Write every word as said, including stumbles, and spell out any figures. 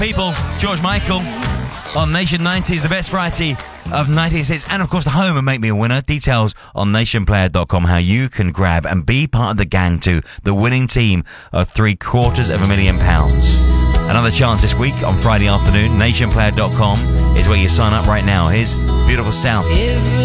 People, George Michael on Nation nineties, the best variety of nineties hits, and of course the home of Make Me a Winner. Details on nation player dot com, how you can grab and be part of the gang to the winning team of three quarters of a million pounds. Another chance this week on Friday afternoon. nation player dot com is where you sign up right now. Here's Beautiful South.